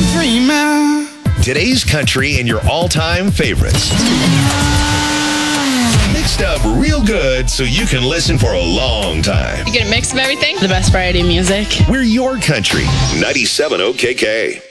dreaming. Today's country and your all-time favorites. Mixed up real good so you can listen for a long time. You get a mix of everything. The best variety of music. We're your country. 97 OKK.